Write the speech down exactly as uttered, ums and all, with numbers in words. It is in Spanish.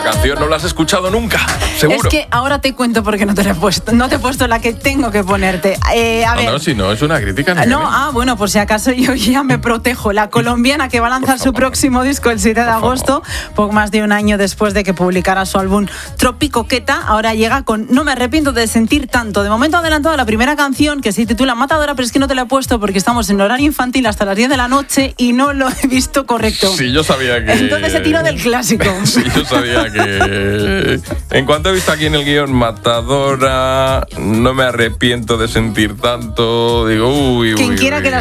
La canción no la has escuchado nunca, seguro. Es que ahora te cuento porque no te la he puesto. No te he puesto la que tengo que ponerte. Eh, a no, ver. no, si no, es una crítica. No, no ah, bueno, por si acaso yo ya me protejo. La colombiana que va a lanzar su próximo disco el siete de agosto, poco más de un año después de que publicara su álbum Tropicoqueta, ahora llega con No me arrepiento de sentir tanto. De momento ha adelantado la primera canción que se titula Matadora, pero es que no te la he puesto porque estamos en horario infantil hasta las diez de la noche y no lo he visto correcto. Sí, yo sabía que... Entonces se tiró del clásico. Sí, yo sabía que... En cuanto he visto aquí en el guión Matadora, no me arrepiento de sentir tanto, digo, uy, Quien uy, quiera uy. que las